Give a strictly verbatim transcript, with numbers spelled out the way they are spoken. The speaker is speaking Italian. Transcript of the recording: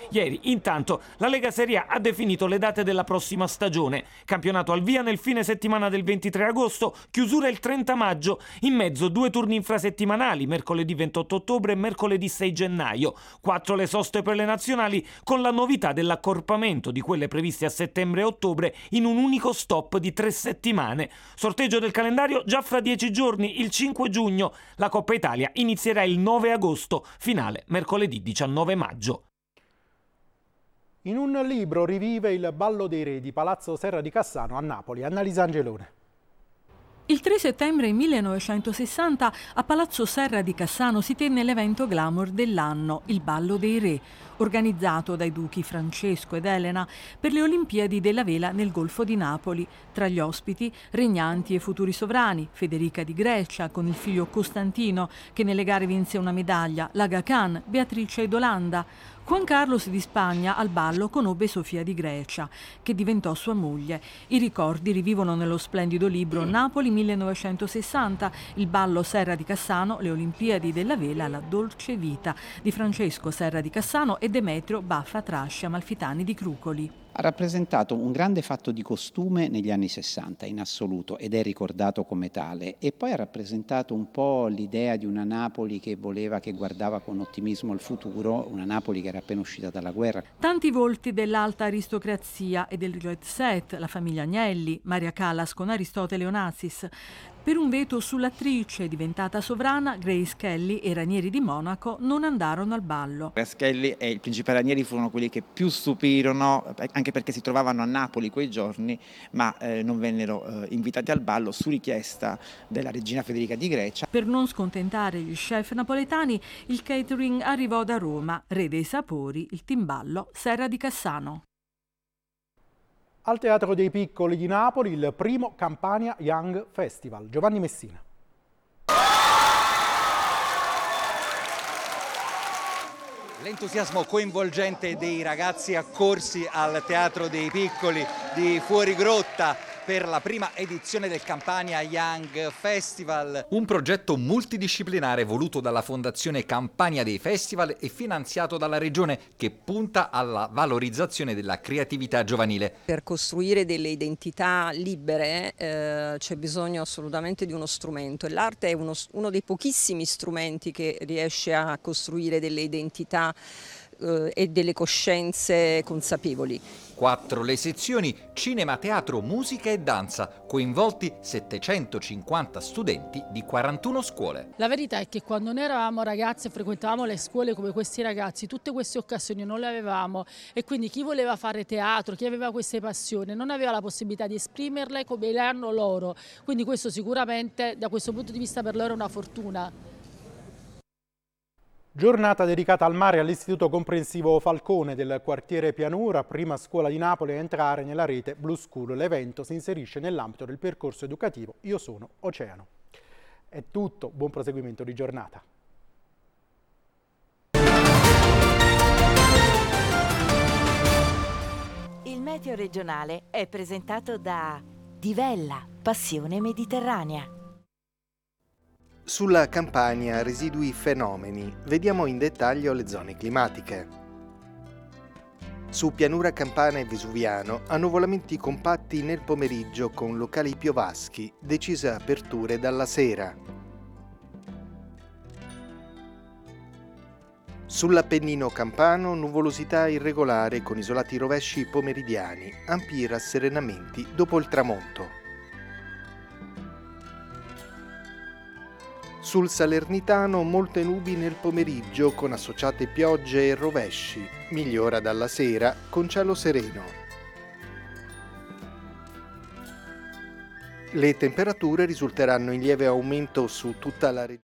ieri. Intanto la Lega Serie A ha definito le date della prossima stagione. Campionato al via nel fine settimana del ventitré agosto, chiusura il trenta maggio, in mezzo due turni infrasettimanali, mercoledì ventotto ottobre e mercoledì sei gennaio. Quattro le soste per le nazionali, con la novità dell'accorpamento di quelle previste a settembre e ottobre in un unico stop di tre settimane. Sorteggio del calendario già fra dieci giorni, il cinque giugno. La Coppa Italia inizierà il nove agosto, finale mercoledì diciannove maggio. In un libro rivive il Ballo dei Re di Palazzo Serra di Cassano a Napoli. Annalisa Angelone. Il tre settembre millenovecentosessanta a Palazzo Serra di Cassano si tenne l'evento glamour dell'anno, il Ballo dei Re, organizzato dai duchi Francesco ed Elena per le Olimpiadi della Vela nel Golfo di Napoli. Tra gli ospiti, regnanti e futuri sovrani, Federica di Grecia con il figlio Costantino, che nelle gare vinse una medaglia, l'Aga Khan, Beatrice d'Olanda. Juan Carlos di Spagna al ballo conobbe Sofia di Grecia, che diventò sua moglie. I ricordi rivivono nello splendido libro Napoli millenovecentosessanta, il ballo Serra di Cassano, le Olimpiadi della Vela, la dolce vita di Francesco Serra di Cassano e Demetrio Baffa Trasci Amalfitani di Crucoli. Ha rappresentato un grande fatto di costume negli anni sessanta in assoluto ed è ricordato come tale, e poi ha rappresentato un po' l'idea di una Napoli che voleva, che guardava con ottimismo il futuro, una Napoli che era appena uscita dalla guerra. Tanti volti dell'alta aristocrazia e del jet set, la famiglia Agnelli, Maria Callas con Aristotele Onassis. Per un veto sull'attrice diventata sovrana, Grace Kelly e Ranieri di Monaco non andarono al ballo. Grace Kelly e il principe Ranieri furono quelli che più stupirono, anche perché si trovavano a Napoli quei giorni, ma eh, non vennero eh, invitati al ballo su richiesta della regina Federica di Grecia. Per non scontentare gli chef napoletani, il catering arrivò da Roma, re dei sapori, il timballo Serra di Cassano. Al Teatro dei Piccoli di Napoli il primo Campania Young Festival. Giovanni Messina. L'entusiasmo coinvolgente dei ragazzi accorsi al Teatro dei Piccoli di Fuorigrotta per la prima edizione del Campania Young Festival. Un progetto multidisciplinare voluto dalla Fondazione Campania dei Festival e finanziato dalla Regione, che punta alla valorizzazione della creatività giovanile. Per costruire delle identità libere eh, c'è bisogno assolutamente di uno strumento, e l'arte è uno, uno dei pochissimi strumenti che riesce a costruire delle identità eh, e delle coscienze consapevoli. Quattro le sezioni: cinema, teatro, musica e danza, coinvolti settecentocinquanta studenti di quarantuno scuole. La verità è che quando noi eravamo ragazzi e frequentavamo le scuole come questi ragazzi, tutte queste occasioni non le avevamo, e quindi chi voleva fare teatro, chi aveva queste passioni, non aveva la possibilità di esprimerle come le hanno loro. Quindi questo sicuramente, da questo punto di vista, per loro è una fortuna. Giornata dedicata al mare all'Istituto Comprensivo Falcone del quartiere Pianura, prima scuola di Napoli a entrare nella rete Blue School. L'evento si inserisce nell'ambito del percorso educativo Io sono Oceano. È tutto, buon proseguimento di giornata. Il meteo regionale è presentato da Divella, passione mediterranea. Sulla Campania residui fenomeni, vediamo in dettaglio le zone climatiche. Su Pianura Campana e Vesuviano annuvolamenti compatti nel pomeriggio con locali piovaschi, decise aperture dalla sera. Sull'Appennino campano nuvolosità irregolare con isolati rovesci pomeridiani, ampi rasserenamenti dopo il tramonto. Sul Salernitano molte nubi nel pomeriggio con associate piogge e rovesci, migliora dalla sera con cielo sereno. Le temperature risulteranno in lieve aumento su tutta la regione.